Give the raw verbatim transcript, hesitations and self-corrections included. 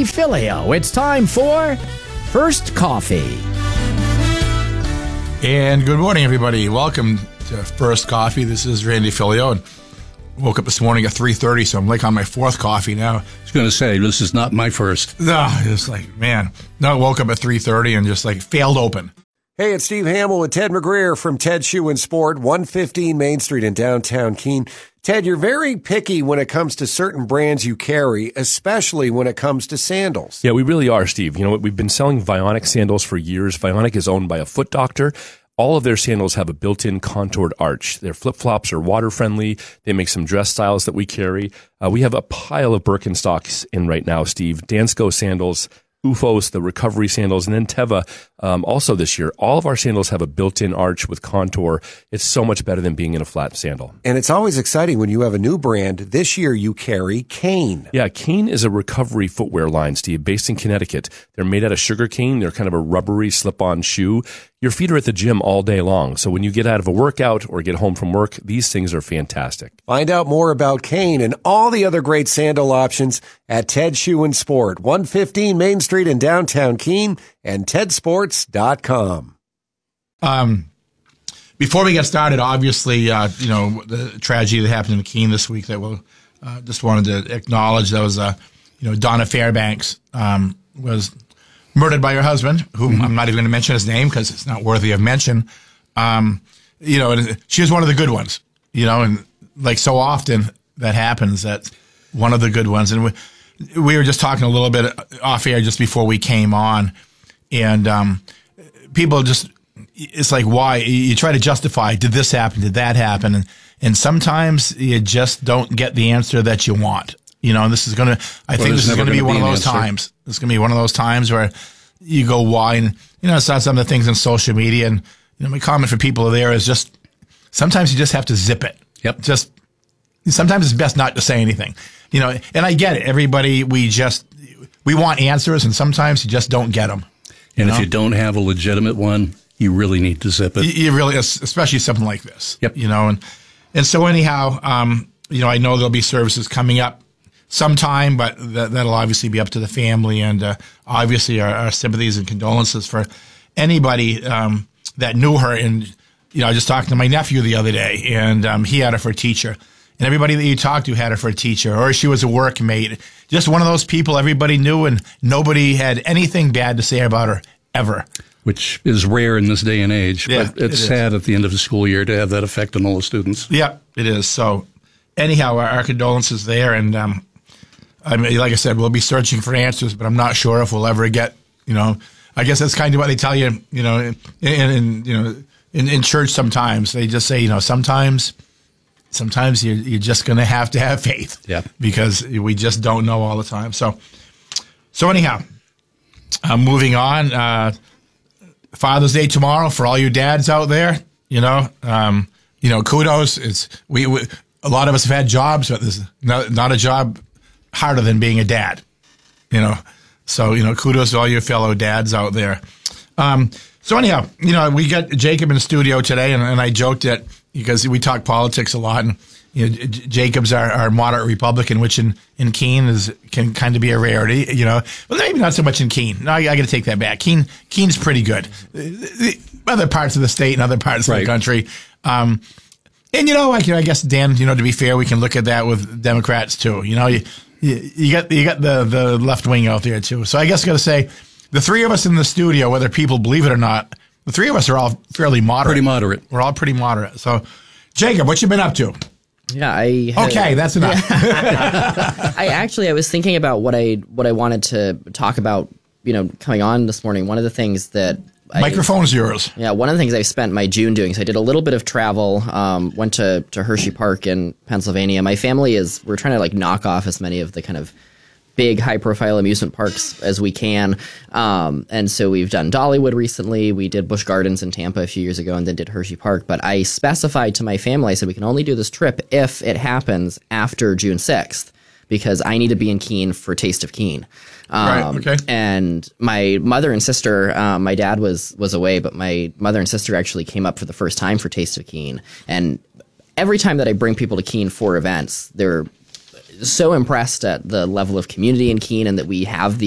Filio. It's time for First Coffee. And good morning, everybody. Welcome to First Coffee. This is Randy Filio. And woke up this morning at three thirty, so I'm like on my fourth coffee now. I was going to say, this is not my first. No, it's like, man. No, I woke up at three thirty and just like failed open. Hey, it's Steve Hamill with Ted McGreer from Ted Shoe and Sport, one fifteen Main Street in downtown Keene. Ted, you're very picky when it comes to certain brands you carry, especially when it comes to sandals. Yeah, we really are, Steve. You know, we've been selling Vionic sandals for years. Vionic is owned by a foot doctor. All of their sandals have a built-in contoured arch. Their flip-flops are water-friendly. They make some dress styles that we carry. Uh, we have a pile of Birkenstocks in right now, Steve. Dansko sandals, U F Os, the recovery sandals, and then Teva um, also this year. All of our sandals have a built-in arch with contour. It's so much better than being in a flat sandal. And it's always exciting when you have a new brand. This year you carry Kane. Yeah, Kane is a recovery footwear line, Steve, based in Connecticut. They're made out of sugar cane. They're kind of a rubbery slip-on shoe. Your feet are at the gym all day long, so when you get out of a workout or get home from work, these things are fantastic. Find out more about Kane and all the other great sandal options at Ted Shoe and Sport, one fifteen Main Street in downtown Keene, and ted sports dot com. Um, before we get started, obviously, uh, you know, the tragedy that happened in Keene this week that we'll uh, just wanted to acknowledge. That was, uh, you know, Donna Fairbanks um, was murdered by her husband, whom mm-hmm. I'm not even going to mention his name because it's not worthy of mention. Um, you know, and she was one of the good ones, you know, and like so often that happens, that's one of the good ones. And we, we were just talking a little bit off air just before we came on, and um, people just, it's like, why? You try to justify, did this happen? Did that happen? And, and sometimes you just don't get the answer that you want. You know, this is going to, I well, think this is going to be one of those answer. times. It's going to be one of those times where you go, why? And, you know, it's not some of the things on social media. And, you know, my comment for people there is just, sometimes you just have to zip it. Yep. Just, sometimes it's best not to say anything. You know, and I get it. Everybody, we just, we want answers, and sometimes you just don't get them. And know? if you don't have a legitimate one, you really need to zip it. You, you really, especially something like this. Yep. You know, and, and so anyhow, um, you know, I know there'll be services coming up sometime, but that, that'll obviously be up to the family, and uh, obviously our, our sympathies and condolences for anybody um, that knew her. And, you know, I just talked to my nephew the other day, and um, he had her for a teacher. And everybody that you talked to had her for a teacher, or she was a workmate. Just one of those people everybody knew, and nobody had anything bad to say about her ever. Which is rare in this day and age, yeah, but it's it sad at the end of the school year to have that effect on all the students. Yeah, it is. So anyhow, our, our condolences there, and um, I mean, like I said, we'll be searching for answers, but I'm not sure if we'll ever get, you know, I guess that's kind of what they tell you, you know, in, in, in you know, in, in church sometimes. They just say, you know, sometimes sometimes you're, you're just going to have to have faith. Yeah. Because we just don't know all the time. So, so anyhow, uh, moving on, uh, Father's Day tomorrow for all you dads out there, you know, um, you know, kudos. It's, we, we, a lot of us have had jobs, but there's not, not a job harder than being a dad, you know. So, you know, kudos to all your fellow dads out there. Um, so anyhow, you know, we got Jacob in the studio today, and, and I joked that because we talk politics a lot, and you know, J- Jacob's our, our moderate Republican, which in, in Keene is can kind of be a rarity, you know. Well, maybe not so much in Keene. No, I, I got to take that back. Keene, Keene's pretty good. The, the other parts of the state and other parts right. of the country. Um, and, you know, like, I guess, Dan, you know, to be fair, we can look at that with Democrats, too. You know, you, you, you got you got the, the left wing out there, too. So I guess I got to say, the three of us in the studio, whether people believe it or not, the three of us are all fairly moderate. Pretty moderate. We're all pretty moderate. So, Jacob, what you been up to? Yeah, I had, okay, that's enough. I actually I was thinking about what I what I wanted to talk about, you know, coming on this morning. One of the things that microphone's I, yours. Yeah, one of the things I spent my June doing. So I did a little bit of travel. Um, went to to Hershey Park in Pennsylvania. My family is we're trying to like knock off as many of the kind of big high-profile amusement parks as we can. Um, and so we've done Dollywood recently. We did Busch Gardens in Tampa a few years ago and then did Hershey Park. But I specified to my family, I said, we can only do this trip if it happens after June sixth, because I need to be in Keene for Taste of Keene. Um, right, okay. And my mother and sister, um, my dad was was away, but my mother and sister actually came up for the first time for Taste of Keene. And every time that I bring people to Keene for events, they're so impressed at the level of community in Keene and that we have the